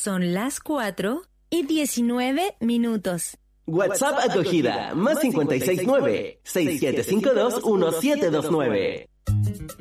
Son las 4:19. WhatsApp acogida, +569 6752 1729.